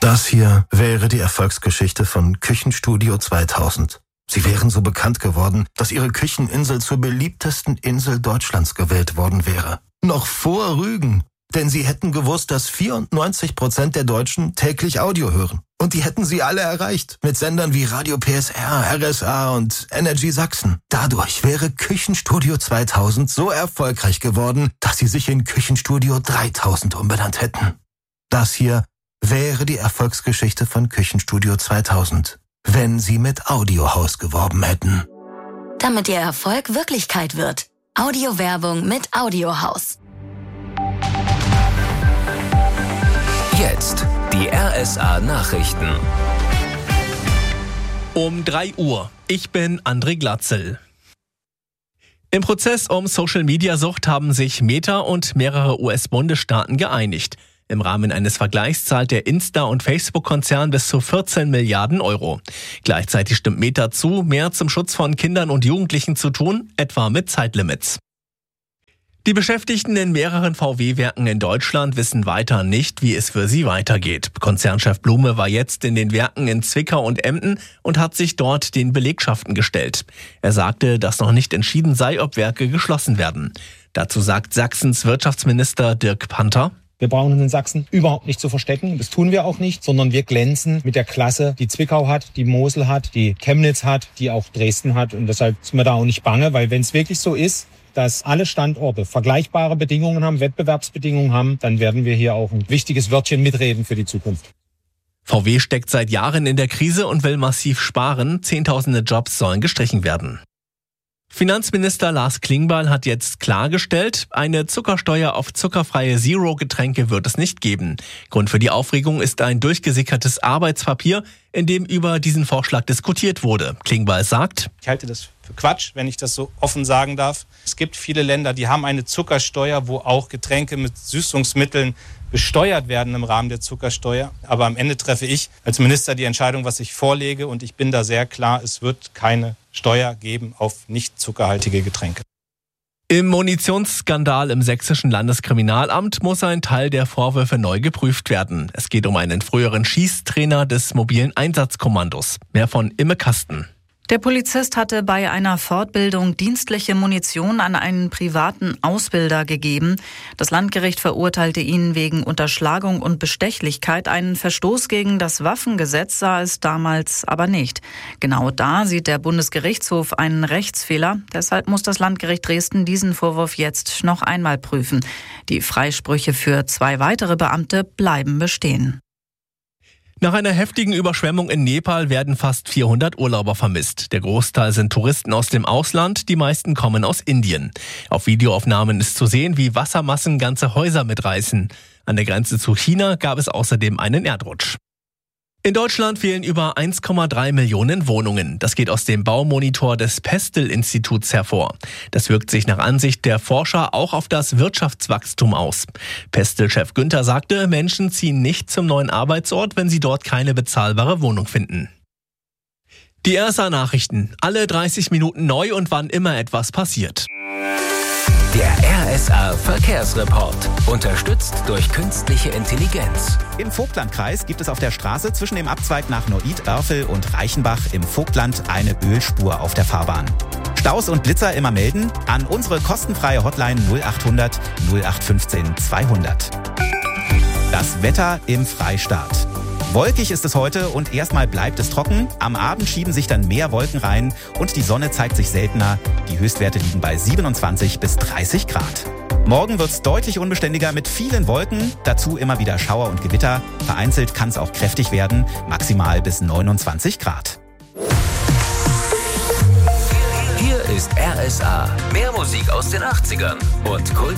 Das hier wäre die Erfolgsgeschichte von Küchenstudio 2000. Sie wären so bekannt geworden, dass ihre Kücheninsel zur beliebtesten Insel Deutschlands gewählt worden wäre. Noch vor Rügen. Denn sie hätten gewusst, dass 94% der Deutschen täglich Audio hören. Und die hätten sie alle erreicht. Mit Sendern wie Radio PSR, RSA und Energy Sachsen. Dadurch wäre Küchenstudio 2000 so erfolgreich geworden, dass sie sich in Küchenstudio 3000 umbenannt hätten. Das hier wäre die Erfolgsgeschichte von Küchenstudio 2000, wenn sie mit Audiohaus geworben hätten. Damit ihr Erfolg Wirklichkeit wird. Audiowerbung mit Audiohaus. Jetzt die RSA Nachrichten. Um 3 Uhr. Ich bin André Glatzel. Im Prozess um Social-Media-Sucht haben sich Meta und mehrere US-Bundesstaaten geeinigt. Im Rahmen eines Vergleichs zahlt der Insta- und Facebook-Konzern bis zu 14 Milliarden Euro. Gleichzeitig stimmt Meta zu, mehr zum Schutz von Kindern und Jugendlichen zu tun, etwa mit Zeitlimits. Die Beschäftigten in mehreren VW-Werken in Deutschland wissen weiter nicht, wie es für sie weitergeht. Konzernchef Blume war jetzt in den Werken in Zwickau und Emden und hat sich dort den Belegschaften gestellt. Er sagte, dass noch nicht entschieden sei, ob Werke geschlossen werden. Dazu sagt Sachsens Wirtschaftsminister Dirk Panther: Wir brauchen uns in Sachsen überhaupt nicht zu verstecken. Das tun wir auch nicht, sondern wir glänzen mit der Klasse, die Zwickau hat, die Mosel hat, die Chemnitz hat, die auch Dresden hat. Und deshalb sind wir da auch nicht bange, weil wenn es wirklich so ist, dass alle Standorte vergleichbare Bedingungen haben, Wettbewerbsbedingungen haben, dann werden wir hier auch ein wichtiges Wörtchen mitreden für die Zukunft. VW steckt seit Jahren in der Krise und will massiv sparen. Zehntausende Jobs sollen gestrichen werden. Finanzminister Lars Klingbeil hat jetzt klargestellt, eine Zuckersteuer auf zuckerfreie Zero-Getränke wird es nicht geben. Grund für die Aufregung ist ein durchgesickertes Arbeitspapier, in dem über diesen Vorschlag diskutiert wurde. Klingbeil sagt: Ich halte das für Quatsch, wenn ich das so offen sagen darf. Es gibt viele Länder, die haben eine Zuckersteuer, wo auch Getränke mit Süßungsmitteln besteuert werden im Rahmen der Zuckersteuer. Aber am Ende treffe ich als Minister die Entscheidung, was ich vorlege. Und ich bin da sehr klar, es wird keine Steuer geben auf nicht zuckerhaltige Getränke. Im Munitionsskandal im Sächsischen Landeskriminalamt muss ein Teil der Vorwürfe neu geprüft werden. Es geht um einen früheren Schießtrainer des mobilen Einsatzkommandos. Mehr von Imme Kasten. Der Polizist hatte bei einer Fortbildung dienstliche Munition an einen privaten Ausbilder gegeben. Das Landgericht verurteilte ihn wegen Unterschlagung und Bestechlichkeit. Einen Verstoß gegen das Waffengesetz sah es damals aber nicht. Genau da sieht der Bundesgerichtshof einen Rechtsfehler. Deshalb muss das Landgericht Dresden diesen Vorwurf jetzt noch einmal prüfen. Die Freisprüche für 2 weitere Beamte bleiben bestehen. Nach einer heftigen Überschwemmung in Nepal werden fast 400 Urlauber vermisst. Der Großteil sind Touristen aus dem Ausland, die meisten kommen aus Indien. Auf Videoaufnahmen ist zu sehen, wie Wassermassen ganze Häuser mitreißen. An der Grenze zu China gab es außerdem einen Erdrutsch. In Deutschland fehlen über 1,3 Millionen Wohnungen. Das geht aus dem Baumonitor des Pestel-Instituts hervor. Das wirkt sich nach Ansicht der Forscher auch auf das Wirtschaftswachstum aus. Pestel-Chef Günther sagte, Menschen ziehen nicht zum neuen Arbeitsort, wenn sie dort keine bezahlbare Wohnung finden. Die RSA Nachrichten. Alle 30 Minuten neu und wann immer etwas passiert. Der RSA Verkehrsreport. Unterstützt durch künstliche Intelligenz. Im Vogtlandkreis gibt es auf der Straße zwischen dem Abzweig nach Neuit-Oerfel und Reichenbach im Vogtland eine Ölspur auf der Fahrbahn. Staus und Blitzer immer melden an unsere kostenfreie Hotline 0800 0815 200. Das Wetter im Freistaat. Wolkig ist es heute und erstmal bleibt es trocken. Am Abend schieben sich dann mehr Wolken rein und die Sonne zeigt sich seltener. Die Höchstwerte liegen bei 27 bis 30 Grad. Morgen wird es deutlich unbeständiger mit vielen Wolken. Dazu immer wieder Schauer und Gewitter. Vereinzelt kann es auch kräftig werden, maximal bis 29 Grad. Hier ist RSA. Mehr Musik aus den 80ern und Kult.